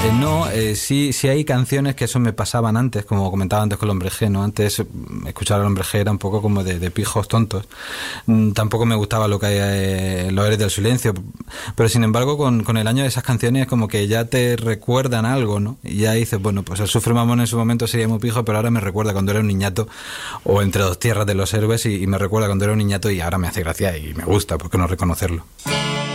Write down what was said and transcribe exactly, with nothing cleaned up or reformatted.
Eh, no, eh, sí, sí hay canciones que eso me pasaban antes, como comentaba antes con el Hombre G, ¿no? Antes escuchar al Hombre G era un poco como de, de pijos tontos. Mm, tampoco me gustaba lo que hay, eh, Los Héroes del Silencio, pero sin embargo con, con el año de esas canciones como que ya te recuerdan algo, ¿no? Y ya dices, bueno, pues el Sufre Mamón en su momento sería muy pijo, pero ahora me recuerda cuando era un niñato, o Entre dos tierras de los héroes, y, y me recuerda cuando era un niñato, y ahora me hace gracia y me gusta, ¿por qué no reconocerlo?